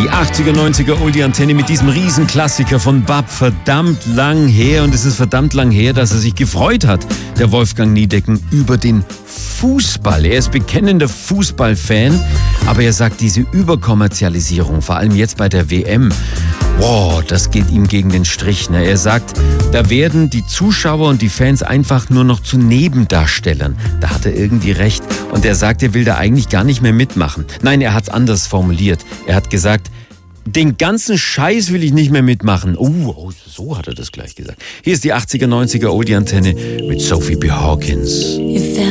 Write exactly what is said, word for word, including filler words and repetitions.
Die achtziger, neunziger Oldie-Antenne mit diesem Riesenklassiker von Bab, verdammt lang her. Und es ist verdammt lang her, dass er sich gefreut hat, der Wolfgang Niedecken, über den Fußball. Er ist bekennender Fußballfan, aber er sagt, diese Überkommerzialisierung, vor allem jetzt bei der W M, wow, das geht ihm gegen den Strich. Ne? Er sagt, da werden die Zuschauer und die Fans einfach nur noch zu Nebendarstellern. Da hat er irgendwie recht. Und er sagt, er will da eigentlich gar nicht mehr mitmachen. Nein, er hat es anders formuliert. Er hat gesagt, den ganzen Scheiß will ich nicht mehr mitmachen. Oh, oh, so hat er das gleich gesagt. Hier ist die achtziger, neunziger Oldie-Antenne mit Sophie B. Hawkins.